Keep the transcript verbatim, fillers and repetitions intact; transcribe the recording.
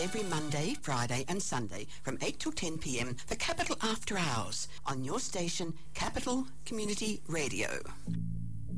every Monday, Friday and Sunday from eight till ten p m for Capital After Hours on your station, Capital Community Radio.